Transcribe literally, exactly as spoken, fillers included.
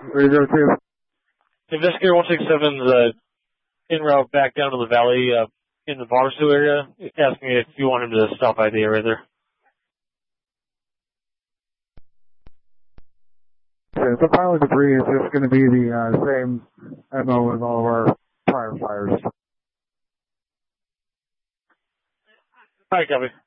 three zero two. Investigator one six seven is uh, en route back down to the valley uh, in the Barstow area, asking if you want him to stop by the area there. Okay, so pilot debris is just going to be the uh, same M O as all of our prior fires. All right, copy.